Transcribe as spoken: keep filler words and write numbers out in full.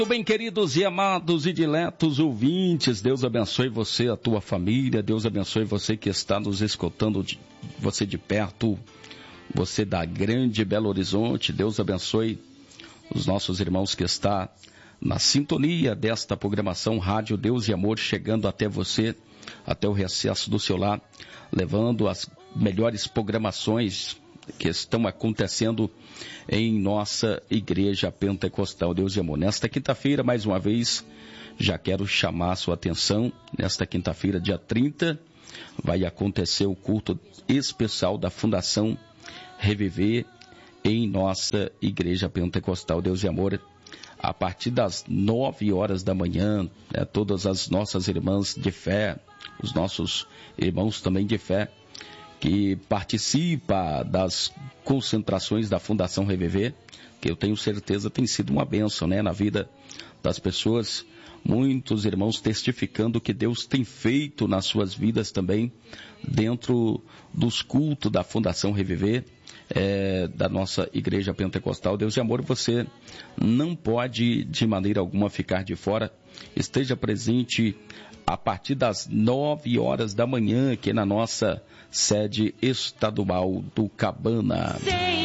Tudo bem, queridos e amados e diletos ouvintes, Deus abençoe você, a tua família, Deus abençoe você que está nos escutando, de, você de perto, você da grande Belo Horizonte, Deus abençoe os nossos irmãos que está na sintonia desta programação Rádio Deus e Amor, chegando até você, até o recesso do seu lar, levando as melhores programações que estão acontecendo em nossa igreja pentecostal Deus e Amor. Nesta quinta-feira, mais uma vez, já quero chamar a sua atenção. Nesta quinta-feira, dia trinta, vai acontecer o culto especial da Fundação Reviver em nossa igreja pentecostal Deus e Amor. A partir das nove horas da manhã, né, todas as nossas irmãs de fé, os nossos irmãos também de fé, que participa das concentrações da Fundação Reviver, que eu tenho certeza tem sido uma bênção, né, na vida das pessoas. Muitos irmãos testificando o que Deus tem feito nas suas vidas também, dentro dos cultos da Fundação Reviver, é, da nossa Igreja Pentecostal Deus e Amor. Você não pode de maneira alguma ficar de fora. Esteja presente a partir das nove horas da manhã aqui na nossa sede estadual do Cabana.